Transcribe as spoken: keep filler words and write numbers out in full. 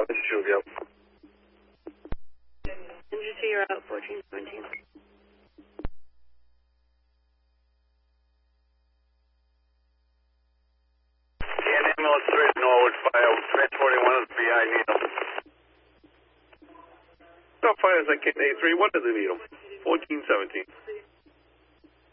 Shoot, yep. Engine two, you're out, fourteen seventeen. And ambulance three, Norwood Fire, transporting one of the B I needle. Stop fires at Kent A three, what does it need them? fourteen seventeen.